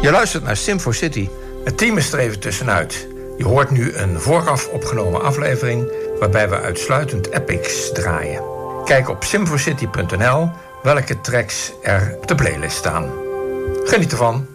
Je luistert naar Simfo City. Het team is er even tussenuit. Je hoort nu een vooraf opgenomen aflevering waarbij we uitsluitend epics draaien. Kijk op simfocity.nl welke tracks er op de playlist staan. Geniet ervan.